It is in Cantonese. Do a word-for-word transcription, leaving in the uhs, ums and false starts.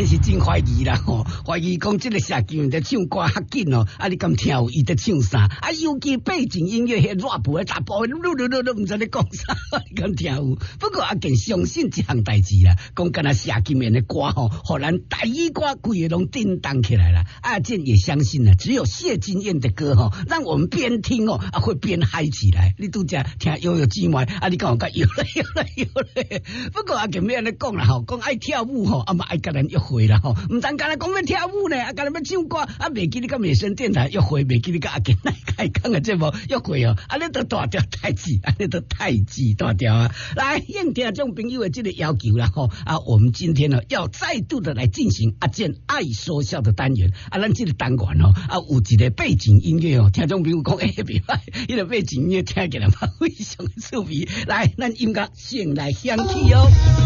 真是真怀疑啦吼，怀疑讲这个社球在唱歌较紧哦，啊你敢听有伊在唱啥？啊尤其背景音乐迄 rap 的大波，噜噜噜噜唔知你讲啥，你敢听有？不过阿健相信一项代志啦，讲敢若社球面的歌吼，互咱台语歌规个拢震荡起来了。阿健也相信呢，只有谢金燕的歌吼，让我们边听哦啊会边嗨起来。你拄则听悠悠姊妹，啊你讲我讲悠了悠了悠了。不过阿健咩安尼讲啦吼，讲爱跳舞吼，啊嘛爱甲人约会啦吼，唔单干来讲要跳舞呢，啊干来要唱歌，啊袂记你甲美声电台约会，袂记你甲阿健来开讲的节目约会哦，啊你都大条太子，啊你都太子大条啊！来应听众朋友的这个要求啦吼，啊我们今天呢要再度的来进行阿健爱说笑的单元，啊咱这个单元哦，啊有一个背景音乐哦，听众朋友讲哎袂歹，迄个背景音乐听起来嘛非常趣味，来咱音乐先来响起哦。